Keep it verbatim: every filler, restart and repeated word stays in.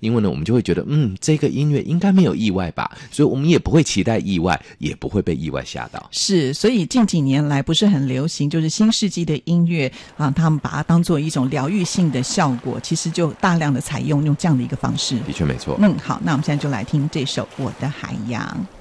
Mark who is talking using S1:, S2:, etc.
S1: 因为呢我们就会觉得嗯这个音乐应该没有意外吧，所以我们也不会期待意外，也不会被意外吓到。
S2: 是，所以近几年来不是很流行就是新世纪的音乐啊，他们把它当做一种疗愈性的效果，其实就大量的采用用这样的一个方式。
S1: 的确没错。
S2: 嗯，好，那我们现在就来听这首《我的海洋》。